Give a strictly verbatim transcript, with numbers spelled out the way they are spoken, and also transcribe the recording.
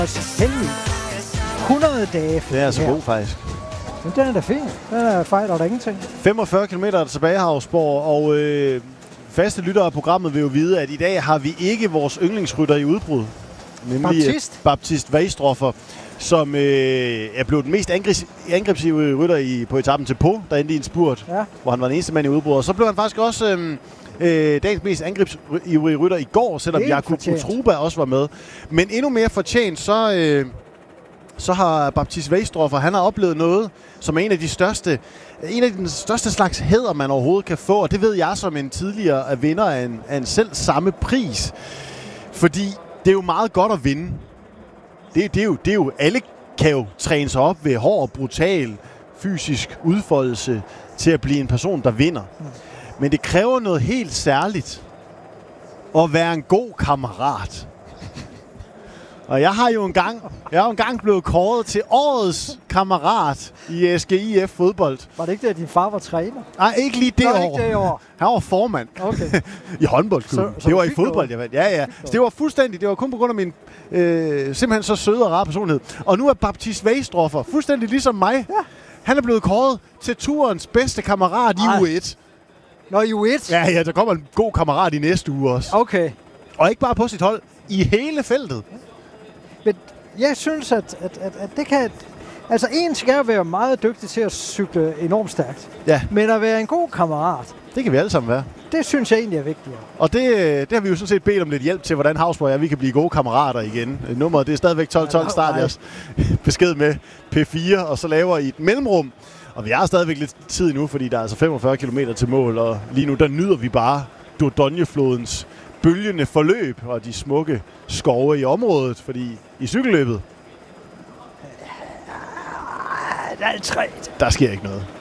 Heldig. hundrede dage. Det er altså god, faktisk. Men den er da fin. Den er fejl, og der er ingenting. femogfyrre kilometer tilbage, Havsborg, og øh, faste lyttere af programmet vil jo vide, at i dag har vi ikke vores yndlingsrytter i udbrud. Nemlig Baptist. Baptist Weistroffer, som øh, er blevet den mest angrips- angrebsive rytter i, på etappen til Po, der endte i en spurt, ja. hvor han var den eneste mand i udbrud. Og så blev han faktisk også øh, øh, dagens mest angrebsive rytter i går, selvom Jakub Utruba også var med. Men endnu mere fortjent, så... Øh, så har Baptist Weistroffer, han har oplevet noget, som er en af de største, en af de største slags hæder, man overhovedet kan få, og det ved jeg som en tidligere vinder af en, af en selv samme pris. Fordi det er jo meget godt at vinde. Det, det, er jo, det er jo, alle kan jo træne sig op ved hård og brutal fysisk udfoldelse til at blive en person, der vinder. Men det kræver noget helt særligt at være en god kammerat. Og jeg har jo engang, jeg har jo engang blevet kåret til årets kammerat i S G I F fodbold. Var det ikke det, at din far var træner? Nej, ikke lige det, Nå, år. Ikke det år. Han var formand. Okay. I håndboldklubben. Så, så det var i fodbold, jeg vandt. Ja, ja. Så det var fuldstændig, det var kun på grund af min øh, simpelthen så søde og rare personlighed. Og nu er Baptist Weistroffer fuldstændig ligesom mig. Ja. Han er blevet kåret til turens bedste kammerat i U et. Nå, i U et? Ja, ja, der kommer en god kammerat i næste uge også. Okay. Og ikke bare på sit hold, i hele feltet. Men jeg synes, at, at, at, at det kan... Altså, en skal jo være meget dygtig til at cykle enormt stærkt. Ja. Men at være en god kammerat, det kan vi alle sammen være. Det synes jeg egentlig er vigtigere. Og det, det har vi jo sådan set bedt om lidt hjælp til, hvordan Havsborg og jeg, vi kan blive gode kammerater igen. Nummeret, det er stadigvæk tolv tolv. Start jeres besked med P fire, og så laver I et mellemrum. Og vi har stadigvæk lidt tid nu, fordi der er altså femogfyrre kilometer til mål, og lige nu, der nyder vi bare Dordogne-flodens bølgende forløb og de smukke skove i området, fordi i cykelløbet, Der er træt. der sker ikke noget.